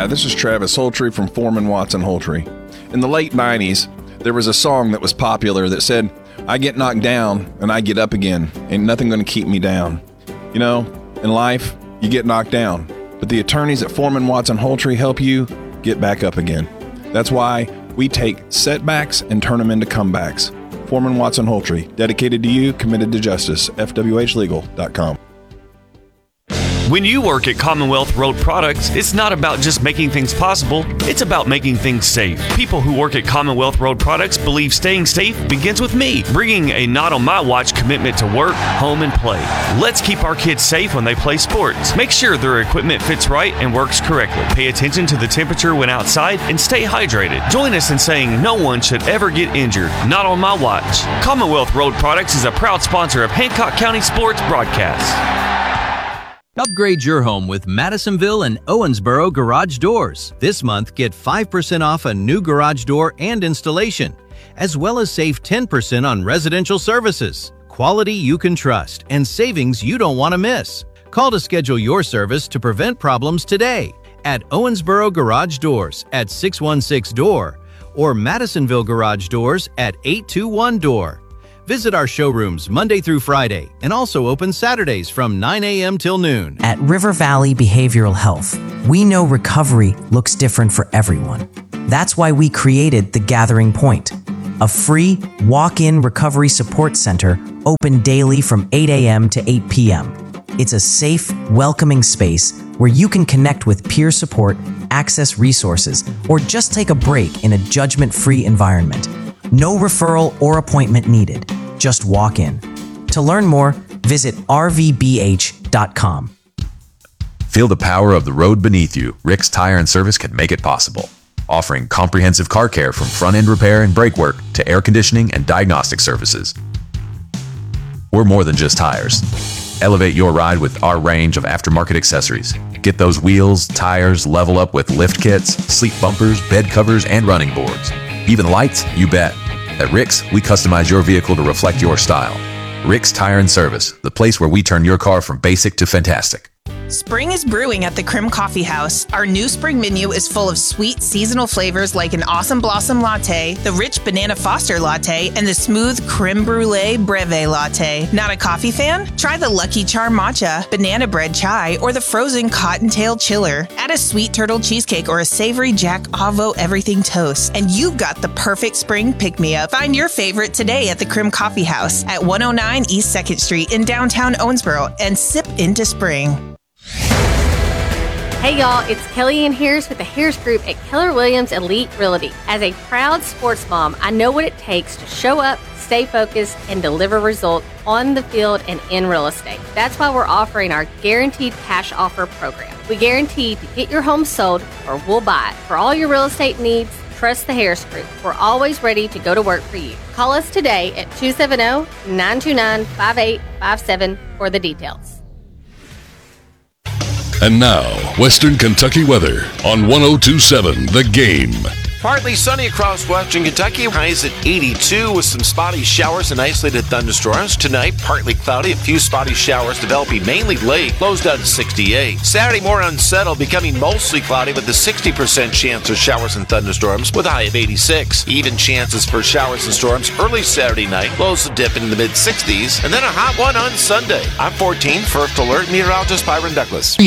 Hi, this is Travis Holtree from Foreman Watson Holtree. In the late 90s, there was a song that was popular that said, I get knocked down and I get up again. Ain't nothing going to keep me down. You know, in life, you get knocked down, but the attorneys at Foreman Watson Holtree help you get back up again. That's why we take setbacks and turn them into comebacks. Foreman Watson Holtree, dedicated to you, committed to justice. FWHlegal.com. When you work at Commonwealth Road Products, it's not about just making things possible, it's about making things safe. People who work at Commonwealth Road Products believe staying safe begins with me, bringing a not on my watch commitment to work, home, and play. Let's keep our kids safe when they play sports. Make sure their equipment fits right and works correctly. Pay attention to the temperature when outside and stay hydrated. Join us in saying no one should ever get injured. Not on my watch. Commonwealth Road Products is a proud sponsor of Hancock County Sports Broadcast. Upgrade your home with Madisonville and Owensboro garage doors. This month, get 5% off a new garage door and installation, as well as save 10% on residential services. Quality you can trust and savings you don't want to miss. Call to schedule your service to prevent problems today at Owensboro Garage Doors at 616-DOOR or Madisonville Garage Doors at 821-DOOR. Visit our showrooms Monday through Friday and also open Saturdays from 9 a.m. till noon. At River Valley Behavioral Health, we know recovery looks different for everyone. That's why we created The Gathering Point, a free walk-in recovery support center open daily from 8 a.m. to 8 p.m. It's a safe, welcoming space where you can connect with peer support, access resources, or just take a break in a judgment-free environment. No referral or appointment needed. Just walk in. To learn more, visit rvbh.com. Feel the power of the road beneath you. Rick's Tire and Service can make it possible. Offering comprehensive car care from front-end repair and brake work to air conditioning and diagnostic services. We're more than just tires. Elevate your ride with our range of aftermarket accessories. Get those wheels, tires, level up with lift kits, sleep bumpers, bed covers, and running boards. Even lights? You bet. At Rick's, we customize your vehicle to reflect your style. Rick's Tire and Service, the place where we turn your car from basic to fantastic. Spring is brewing at the Crim Coffee House. Our new spring menu is full of sweet seasonal flavors like an Awesome Blossom Latte, the rich Banana Foster Latte, and the smooth Creme Brulee Breve Latte. Not a coffee fan? Try the Lucky Charm Matcha, Banana Bread Chai, or the frozen Cottontail Chiller. Add a sweet turtle cheesecake or a savory Jack Avo Everything Toast, and you've got the perfect spring pick-me-up. Find your favorite today at the Crim Coffee House at 109 East 2nd Street in downtown Owensboro, and sip into spring. Hey y'all, it's Kellyanne Harris with the Harris Group at Keller Williams Elite Realty. As a proud sports mom, I know what it takes to show up, stay focused, and deliver results on the field and in real estate. That's why we're offering our Guaranteed Cash Offer program. We guarantee to get your home sold or we'll buy it. For all your real estate needs, trust the Harris Group. We're always ready to go to work for you. Call us today at 270-929-5857 for the details. And now, Western Kentucky weather on 102.7 The Game. Partly sunny across western Kentucky. Highs at 82 with some spotty showers and isolated thunderstorms. Tonight, partly cloudy. A few spotty showers developing mainly late. Lows down to 68. Saturday, more unsettled, becoming mostly cloudy with a 60% chance of showers and thunderstorms with a high of 86. Even chances for showers and storms early Saturday night. Lows to dip into the mid-60s. And then a hot one on Sunday. I'm 14. First Alert meteorologist Byron Douglas.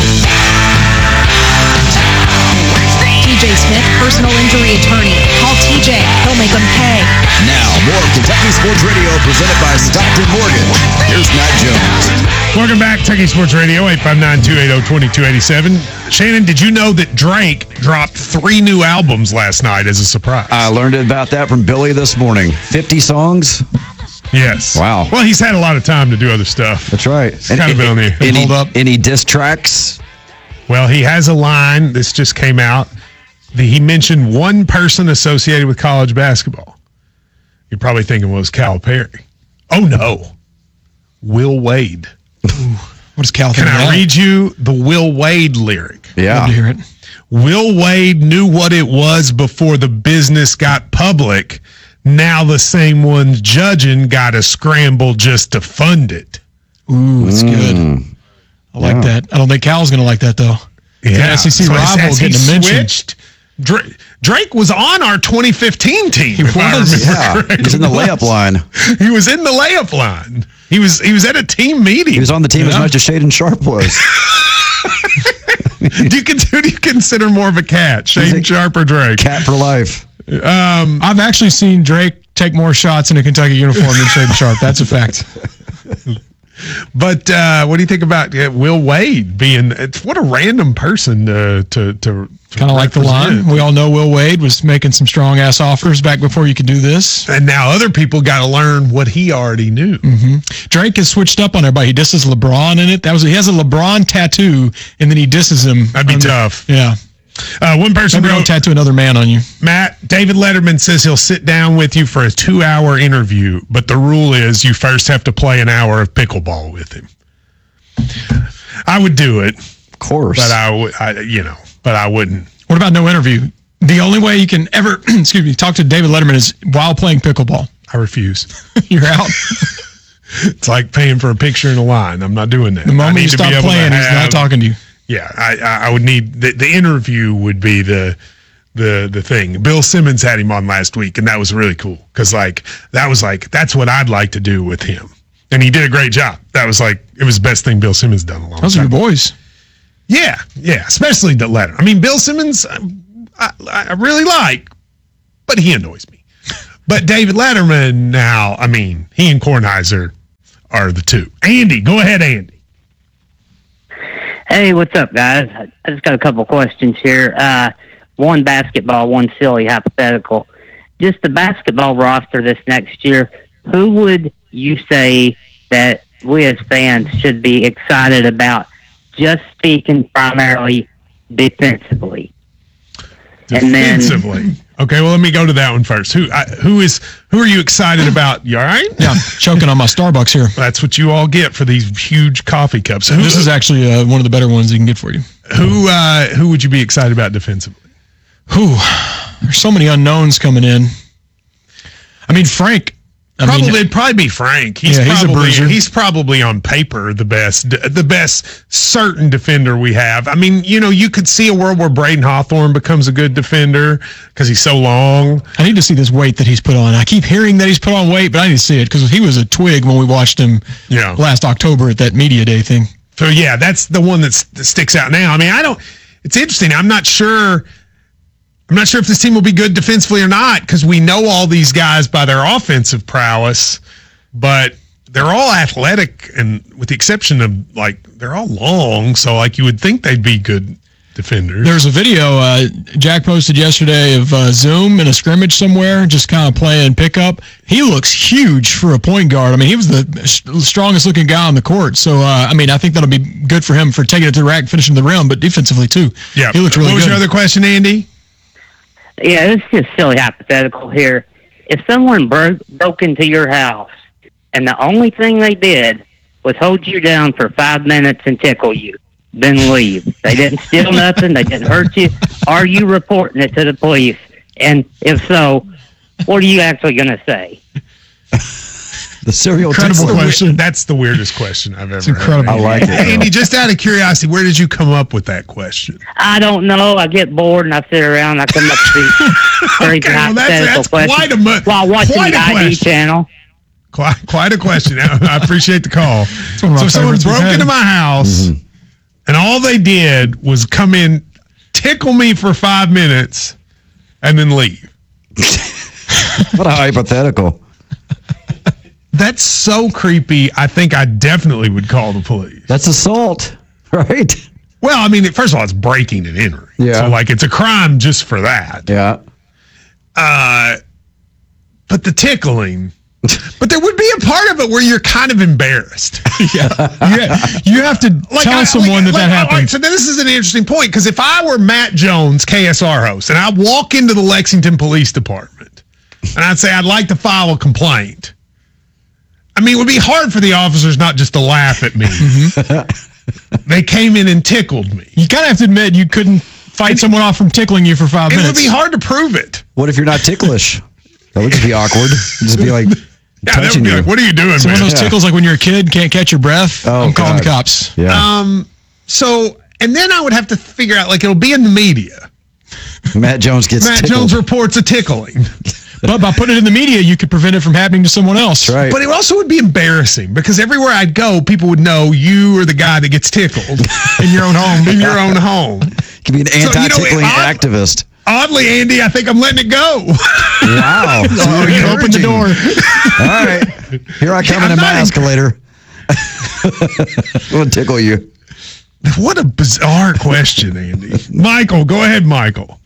TJ Smith, personal injury attorney. Call TJ. He'll make them pay. Now, more of Kentucky Sports Radio presented by Stockton Morgan. Here's Matt Jones. Welcome back, Kentucky Sports Radio, 859-280-2287. Shannon, did you know that Drake dropped 3 new albums last night as a surprise? I learned about that from Billy this morning. 50 songs? Yes. Wow. Well, he's had a lot of time to do other stuff. That's right. He's kind of been on the hold up. Any diss tracks? Well, he has a line. This just came out. He mentioned one person associated with college basketball. You're probably thinking, well, it was Calipari. Oh, no. Will Wade. What is Calipari? Can I read you the Will Wade lyric? Yeah. Love to hear it. Will Wade knew what it was before the business got public. Now the same ones judging got to scramble just to fund it. Ooh, that's good. I like that. I don't think Cal's going to like that, though. Yeah, SEC so rival has he getting a mention. switched? Drake was on our 2015 team. He was. Correctly. He was in the layup line. He was in the layup line. He was at a team meeting. He was on the team as much as Shaden Sharp was. Who do you consider more of a cat, Shaden Sharp or Drake? Cat for life. I've actually seen Drake take more shots in a Kentucky uniform than Shaden Sharp. That's a fact. But what do you think about Will Wade being? What a random person to kind of like the line. We all know Will Wade was making some strong ass offers back before you could do this, and now other people got to learn what he already knew. Mm-hmm. Drake has switched up on everybody. He disses LeBron in it. He has a LeBron tattoo, and then he disses him. That'd be tough. Yeah. One person don't tattoo another man on you. Matt, David Letterman says he'll sit down with you for a 2-hour interview, but the rule is you first have to play an hour of pickleball with him. I would do it, of course, but I wouldn't. What about no interview? The only way you can ever, talk to David Letterman is while playing pickleball. I refuse. You're out. It's like paying for a picture in a line. I'm not doing that. The moment you stop playing, he's not talking to you. Yeah, I would need the interview would be the thing. Bill Simmons had him on last week, and that was really cool because that's what I'd like to do with him, and he did a great job. It was the best thing Bill Simmons done in a long time. Those are your boys. Yeah, especially the letter. I mean, Bill Simmons, I really like, but he annoys me. But David Letterman now, I mean, he and Kornheiser are the two. Andy, go ahead, Andy. Hey, what's up, guys? I just got a couple questions here. One basketball, one silly hypothetical. Just the basketball roster this next year, who would you say that we as fans should be excited about, just speaking primarily defensively? Defensively. Okay, well, let me go to that one first. Who are you excited about? You all right? Yeah, I'm choking on my Starbucks here. That's what you all get for these huge coffee cups. This is actually one of the better ones you can get for you. Who would you be excited about defensively? There's so many unknowns coming in. I mean, Frank. It'd probably be Frank. He's probably on paper the best certain defender we have. I mean, you could see a world where Braden Hawthorne becomes a good defender because he's so long. I need to see this weight that he's put on. I keep hearing that he's put on weight, but I need to see it because he was a twig when we watched him last October at that media day thing. So yeah, that's the one that sticks out now. I mean, it's interesting. I'm not sure if this team will be good defensively or not because we know all these guys by their offensive prowess, but they're all athletic, and with the exception of they're all long, so you would think they'd be good defenders. There's a video Jack posted yesterday of Zoom in a scrimmage somewhere, just kind of playing pickup. He looks huge for a point guard. I mean, he was the strongest looking guy on the court. So, I think that'll be good for him for taking it to the rack, finishing the rim, but defensively too. Yeah. He looks really good. What was your other question, Andy? Yeah, it's just silly hypothetical here. If someone broke into your house and the only thing they did was hold you down for 5 minutes and tickle you, then leave. They didn't steal nothing. They didn't hurt you. Are you reporting it to the police? And if so, what are you actually going to say? The serial incredible question. That's the weirdest question I've ever heard. I like it. Andy, just out of curiosity, where did you come up with that question? I don't know. I get bored and I sit around and I come up with these crazy hypothetical questions while watching the ID channel. Quite a question. I appreciate the call. So someone broke into my house and all they did was come in, tickle me for 5 minutes, and then leave. What a hypothetical. That's so creepy. I think I definitely would call the police. That's assault, right? Well, I mean, first of all, it's breaking and entering. Yeah. So, it's a crime just for that. Yeah. But the tickling. But there would be a part of it where you're kind of embarrassed. Yeah. You have to tell someone that happened. Right, so this is an interesting point, because if I were Matt Jones, KSR host, and I walk into the Lexington Police Department, and I'd say I'd like to file a complaint, I mean, it would be hard for the officers not just to laugh at me. They came in and tickled me. You kind of have to admit you couldn't fight someone off from tickling you for 5 minutes. It would be hard to prove it. What if you're not ticklish? That would just be awkward. Just be like touching you. What are you doing, man? One of those tickles like when you're a kid, can't catch your breath. I'm calling the cops. Yeah. So And then I would have to figure out, like, it'll be in the media. Matt Jones gets Matt tickled. Jones reports a tickling. But by putting it in the media, you could prevent it from happening to someone else. Right. But it also would be embarrassing because everywhere I'd go, people would know you are the guy that gets tickled in your own home. In your own home. You could be an anti-tickling activist. Oddly, Andy, I think I'm letting it go. Wow. Oh, you opened the door. All right. Here I come in my escalator. I'm going to tickle you. What a bizarre question, Andy. Michael, go ahead, Michael.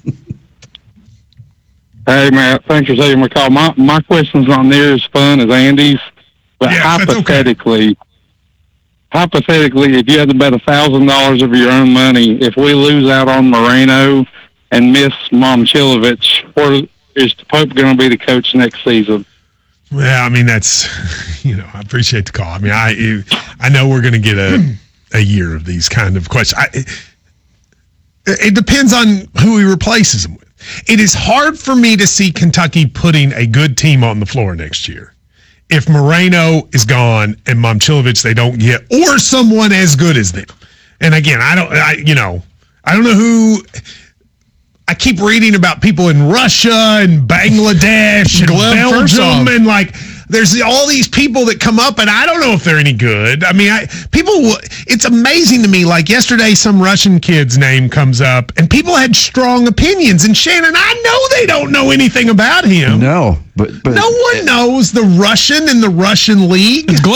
Hey, Matt, thanks for taking my call. My question's not near as fun as Andy's, but hypothetically, if you had to bet $1,000 of your own money, if we lose out on Moreno and miss Momcilovic, where is the Pope going to be the coach next season? Well, I mean, that's, I appreciate the call. I mean, I know we're going to get a year of these kind of questions. It depends on who he replaces him with. It is hard for me to see Kentucky putting a good team on the floor next year if Moreno is gone and Momcilovic they don't get, or someone as good as them. And again, I don't know who. I keep reading about people in Russia and Bangladesh and Belgium, and there's all these people that come up, and I don't know if they're any good. I mean, it's amazing to me. Like yesterday, some Russian kid's name comes up, and people had strong opinions. And Shannon, I know they don't know anything about him. No, but no one knows the Russian in the Russian league.